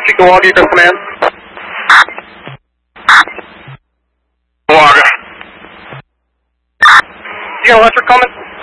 Milwaukee, your command. Milwaukee. You got electric coming?